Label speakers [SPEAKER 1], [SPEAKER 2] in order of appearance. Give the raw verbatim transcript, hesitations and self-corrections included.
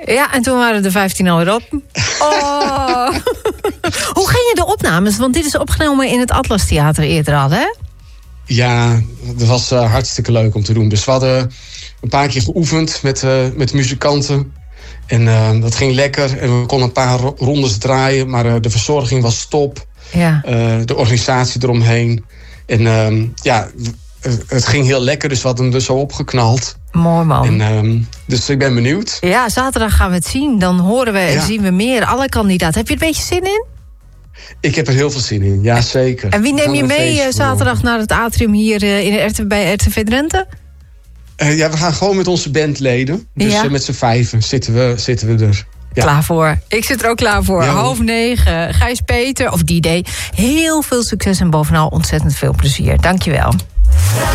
[SPEAKER 1] Ja, en toen waren de vijftien alweer op. Oh. Hoe gingen de opnames? Want dit is opgenomen in het Atlas Theater eerder al, hè?
[SPEAKER 2] Ja, dat was uh, hartstikke leuk om te doen. Dus we hadden een paar keer geoefend met, uh, met muzikanten. En uh, dat ging lekker. En we konden een paar rondes draaien. Maar uh, de verzorging was top.
[SPEAKER 1] Ja.
[SPEAKER 2] Uh, de organisatie eromheen. En uh, ja, het ging heel lekker. Dus we hadden hem er zo opgeknald.
[SPEAKER 1] Mooi, man.
[SPEAKER 2] En, uh, dus ik ben benieuwd.
[SPEAKER 1] Ja, zaterdag gaan we het zien. Dan horen we en
[SPEAKER 2] ja.
[SPEAKER 1] zien we meer. Alle kandidaten. Heb je er een beetje zin in?
[SPEAKER 2] Ik heb er heel veel zin in, ja zeker.
[SPEAKER 1] En wie neem je mee zaterdag naar het atrium hier in de, bij R T V Drenthe?
[SPEAKER 2] Uh, ja, we gaan gewoon met onze bandleden. Dus ja? uh, met z'n vijven zitten we, zitten we er. Ja.
[SPEAKER 1] Klaar voor. Ik zit er ook klaar voor.
[SPEAKER 2] Ja.
[SPEAKER 1] Half negen. Gijs Peter, of D-Day. Heel veel succes en bovenal ontzettend veel plezier. Dank je wel.